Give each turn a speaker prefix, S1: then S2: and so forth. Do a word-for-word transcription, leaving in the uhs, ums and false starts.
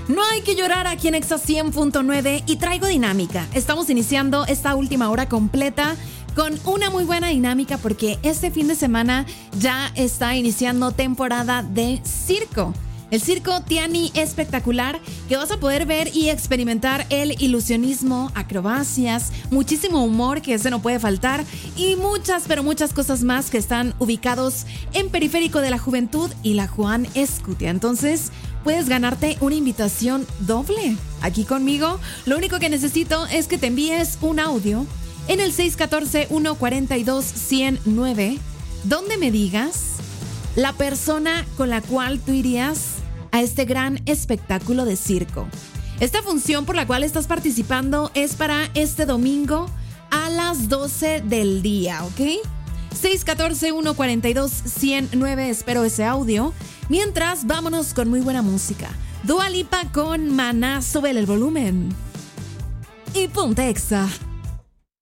S1: No hay que llorar aquí en Exa cien punto nueve y traigo dinámica. Estamos iniciando esta última hora completa con una muy buena dinámica porque este fin de semana ya está iniciando temporada de circo. El circo Tiani Espectacular, que vas a poder ver y experimentar el ilusionismo, acrobacias, muchísimo humor que ese no puede faltar y muchas, pero muchas cosas más que están ubicados en Periférico de la Juventud y la Juan Escutia. Entonces, puedes ganarte una invitación doble aquí conmigo. Lo único que necesito es que te envíes un audio en el seis uno cuatro, uno cuatro dos, uno cero nueve, donde me digas la persona con la cual tú irías a este gran espectáculo de circo. Esta función por la cual estás participando es para este domingo a las doce del día, ¿ok? seis uno cuatro, uno cuatro dos, uno cero nueve, espero ese audio. Mientras, vámonos con muy buena música. Dua Lipa con Maná, sube el volumen. Y ponte Exa.